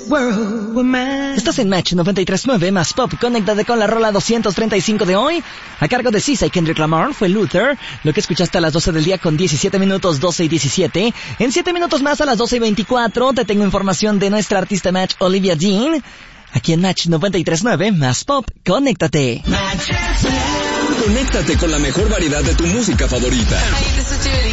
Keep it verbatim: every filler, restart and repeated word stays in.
world were mine. Estás en Match noventa y tres punto nueve más Pop. Conéctate con la rola doscientos treinta y cinco de hoy. A cargo de Sisa y Kendrick Lamar fue Luther. Lo que escuchaste a las doce del día con diecisiete minutos, doce y diecisiete. En siete minutos más a las doce y veinticuatro te tengo información de nuestra artista Match, Olivia Dean. Aquí en Match noventa y tres punto nueve más Pop. Conéctate. Conéctate con la mejor variedad de tu música favorita. Hey, this is Judy.